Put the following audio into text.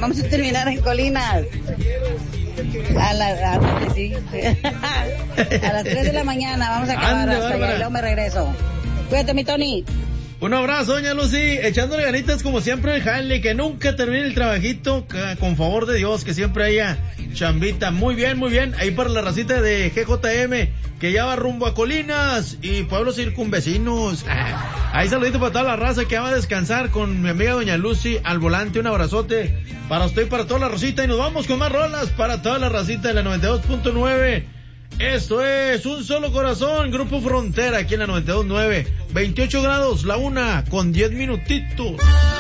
vamos a terminar en Colinas. A las 3 de la mañana vamos a acabar hasta allá y luego me regreso. Cuídate, mi Tony. Un abrazo, doña Lucy, echándole ganitas como siempre el jale, que nunca termine el trabajito, con favor de Dios, que siempre haya chambita. Muy bien, ahí para la racita de GJM, que ya va rumbo a Colinas y pueblos circunvecinos. Ahí saludito para toda la raza que va a descansar con mi amiga doña Lucy al volante. Un abrazote para usted y para toda la racita, y nos vamos con más rolas para toda la racita de la 92.9. Esto es Un Solo Corazón, Grupo Frontera, aquí en la 92.9. 28 grados, la 1 con 10 minutitos.